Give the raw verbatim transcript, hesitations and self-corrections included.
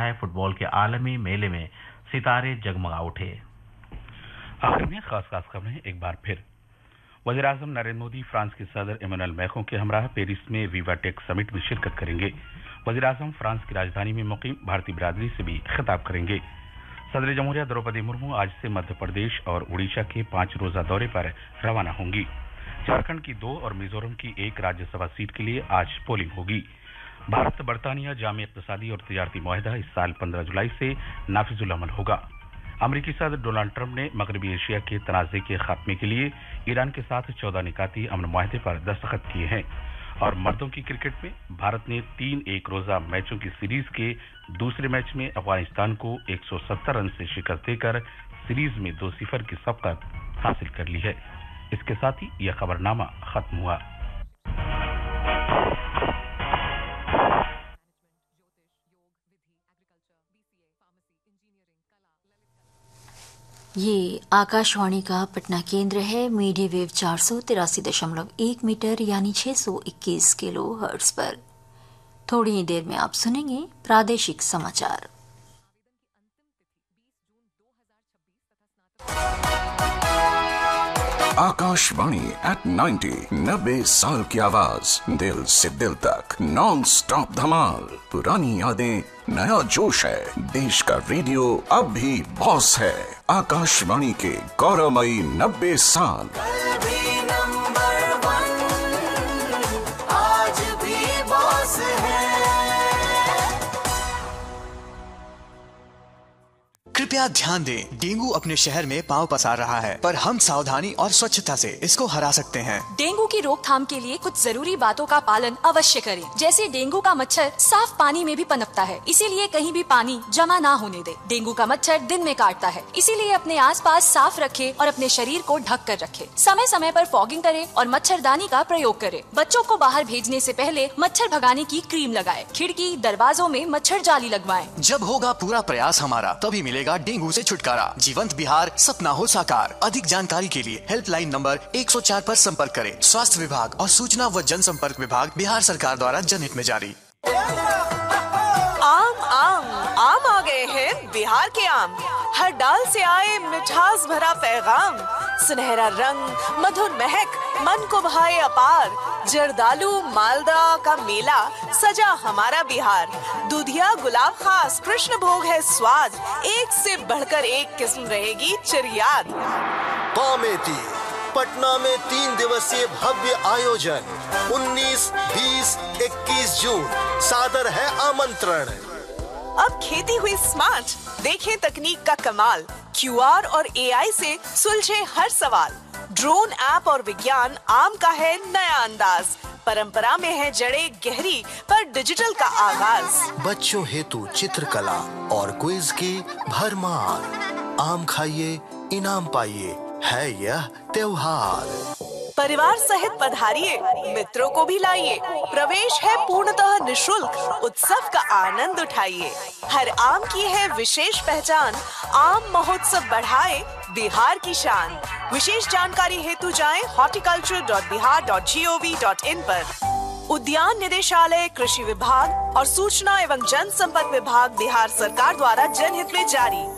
है, फुटबॉल के आलमी मेले में सितारे जगमगा उठे। आखिर में खास खास खबरें एक बार फिर। वज़ीर आज़म नरेंद्र मोदी फ्रांस के सदर इमैनुअल मैक्रों के हमरा पेरिस में विवा टेक समिट में शिरकत करेंगे। वज़ीर आज़म फ्रांस की राजधानी में मुकीम भारतीय बिरादरी से भी खिताब करेंगे। सदर जमहूरिया द्रौपदी मुर्मू आज से मध्य प्रदेश और उड़ीसा के पांच रोजा दौरे पर रवाना होंगी। झारखंड की दो और मिजोरम की एक राज्यसभा सीट के लिए आज पोलिंग होगी। भारत बरतानिया जामी इक़्तिसादी और तिजारती मुआहदा इस साल पंद्रह जुलाई से नाफिजुल अमल होगा। अमरीकी सदर डोनाल्ड ट्रंप ने मगरबी एशिया के तनाज़े के खात्मे के लिए ईरान के साथ चौदह निकाती अमन मुआहदे पर दस्तखत किए हैं। और मर्दों की क्रिकेट में भारत ने तीन एक रोजा मैचों की सीरीज के दूसरे मैच में अफगानिस्तान को एक सौ सत्तर रन से शिकस्त देकर सीरीज में दो सिफर की सबकत हासिल कर ली है। इसके साथ ही यह खबरनामा खत्म हुआ। ये आकाशवाणी का पटना केंद्र है। मीडिया वेव चार सौ तिरासी दशमलव एक मीटर यानी छह सौ इक्कीस किलो हर्ट्ज पर। थोड़ी ही देर में आप सुनेंगे प्रादेशिक समाचार। आकाशवाणी एट नाइन्टी, नब्बे साल की आवाज, दिल से दिल तक, नॉन स्टॉप धमाल, पुरानी यादें, नया जोश है। देश का रेडियो अब भी बॉस है। आकाशवाणी के गौरवमयी नब्बे साल। कृपया ध्यान दें, डेंगू अपने शहर में पांव पसार रहा है, पर हम सावधानी और स्वच्छता से इसको हरा सकते हैं। डेंगू की रोकथाम के लिए कुछ जरूरी बातों का पालन अवश्य करें। जैसे डेंगू का मच्छर साफ पानी में भी पनपता है, इसीलिए कहीं भी पानी जमा ना होने दे। डेंगू का मच्छर दिन में काटता है, इसीलिए अपने आसपास साफ रखें और अपने शरीर को ढक कर रखें। समय समय पर फॉगिंग करें और मच्छरदानी का प्रयोग करें। बच्चों को बाहर भेजने से पहले मच्छर भगाने की क्रीम लगाएं। खिड़की दरवाजों में मच्छर जाली लगवाएं। जब होगा पूरा प्रयास हमारा, तभी मिलेगा डेंगू से छुटकारा। जीवंत बिहार सपना हो साकार। अधिक जानकारी के लिए हेल्पलाइन नंबर एक सौ चार पर संपर्क करें। स्वास्थ्य विभाग और सूचना व जनसंपर्क विभाग, बिहार सरकार द्वारा जनहित में जारी। आम आम आम आ गए हैं बिहार के आम। हर डाल से आए मिठास भरा पैगाम, सुनहरा रंग मधुर महक मन को भाए अपार। जर्दालू मालदा का मेला सजा हमारा बिहार। दूधिया गुलाब खास कृष्ण भोग है स्वाद, एक से बढ़कर एक किस्म रहेगी चिरयाद। पामेती पटना में तीन दिवसीय भव्य आयोजन उन्नीस, बीस, इक्कीस जून। सादर है आमंत्रण। अब खेती हुई स्मार्ट, देखें तकनीक का कमाल। क्यूआर और एआई से सुलझे हर सवाल। ड्रोन ऐप और विज्ञान, आम का है नया अंदाज। परंपरा में है जड़े गहरी, पर डिजिटल का आगाज। बच्चों हेतु चित्रकला और क्विज की भरमार। आम खाइए इनाम पाइए, है यह त्योहार। परिवार सहित पधारिए, मित्रों को भी लाइए। प्रवेश है पूर्णतः निशुल्क, उत्सव का आनंद उठाइए। हर आम की है विशेष पहचान, आम महोत्सव बढ़ाए बिहार की शान। विशेष जानकारी हेतु जाएं horticulture dot Bihar dot G O V dot in पर। उद्यान निदेशालय, कृषि विभाग और सूचना एवं जनसंपर्क विभाग, बिहार सरकार द्वारा जनहित में जारी।